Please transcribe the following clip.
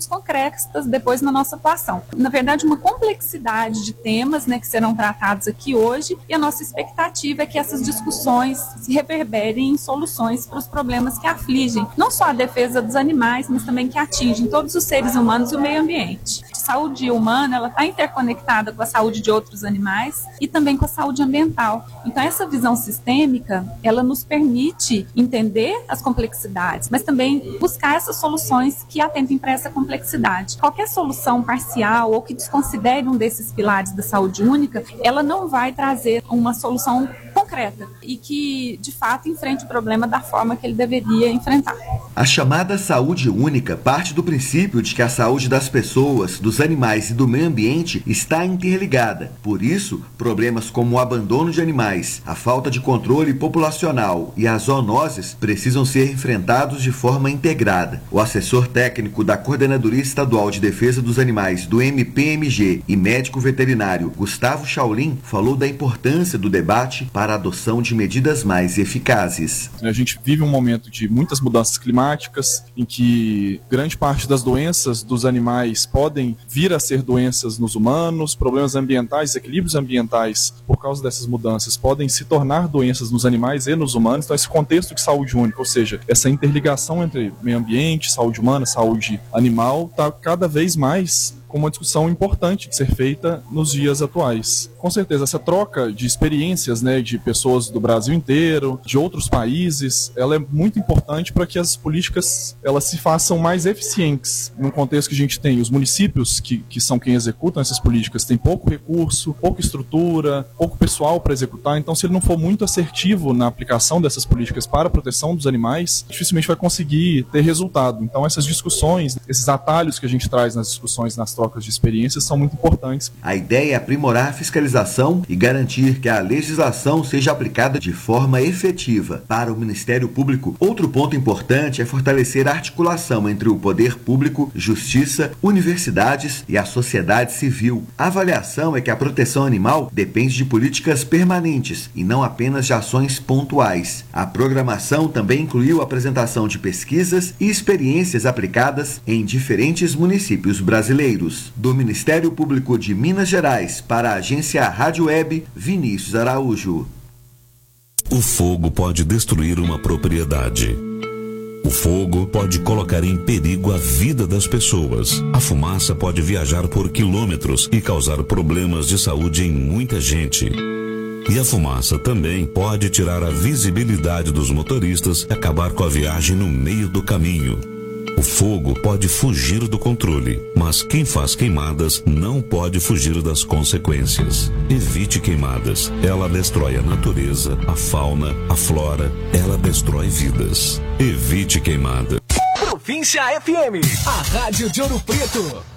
muito concretas depois na nossa atuação. Na verdade, uma complexidade de temas, né, que serão tratados aqui hoje, e a nossa expectativa é que essas discussões se reverberem em soluções para os problemas que afligem não só a defesa dos animais, mas também que atingem todos os seres humanos e o meio ambiente. A saúde humana, ela está interconectada com a saúde de outros animais e também com a saúde ambiental. Então, essa visão sistêmica, ela nos permite entender as complexidades, mas também buscar essas soluções que atentem para essa complexidade. Qualquer solução parcial ou que desconsidere um desses pilares da saúde única, ela não vai trazer uma solução concreta e que, de fato, enfrente o problema da forma que ele deveria enfrentar. A chamada saúde única parte do princípio de que a saúde das pessoas, dos animais e do meio ambiente está interligada. Por isso, problemas como o abandono de animais, a falta de controle populacional e as zoonoses precisam ser enfrentados de forma integrada. O assessor técnico da Coordenadoria Estadual de Defesa dos Animais do MPMG e médico veterinário Gustavo Shaolin falou da importância do debate para a adoção de medidas mais eficazes. A gente vive um momento de muitas mudanças climáticas, em que grande parte das doenças dos animais podem vir a ser doenças nos humanos, problemas ambientais, equilíbrios ambientais, por causa dessas mudanças, podem se tornar doenças nos animais e nos humanos. Então, esse contexto de saúde única, ou seja, essa interligação entre meio ambiente, saúde humana, saúde animal, está cada vez mais com uma discussão importante de ser feita nos dias atuais. Com certeza, essa troca de experiências, né, de pessoas do Brasil inteiro, de outros países, ela é muito importante para que as políticas elas se façam mais eficientes. Num contexto que a gente tem os municípios, que são quem executam essas políticas, têm pouco recurso, pouca estrutura, pouco pessoal para executar. Então, se ele não for muito assertivo na aplicação dessas políticas para a proteção dos animais, dificilmente vai conseguir ter resultado. Então, essas discussões, esses atalhos que a gente traz nas discussões, nas trocas de experiências são muito importantes. A ideia é aprimorar a fiscalização e garantir que a legislação seja aplicada de forma efetiva. Para o Ministério Público, outro ponto importante é fortalecer a articulação entre o poder público, justiça, universidades e a sociedade civil. A avaliação é que a proteção animal depende de políticas permanentes e não apenas de ações pontuais. A programação também incluiu a apresentação de pesquisas e experiências aplicadas em diferentes municípios brasileiros. Do Ministério Público de Minas Gerais para a agência Rádio Web, Vinícius Araújo. O fogo pode destruir uma propriedade. O fogo pode colocar em perigo a vida das pessoas. A fumaça pode viajar por quilômetros e causar problemas de saúde em muita gente. E a fumaça também pode tirar a visibilidade dos motoristas e acabar com a viagem no meio do caminho. O fogo pode fugir do controle, mas quem faz queimadas não pode fugir das consequências. Evite queimadas. Ela destrói a natureza, a fauna, a flora. Ela destrói vidas. Evite queimada. Província FM, a rádio de Ouro Preto.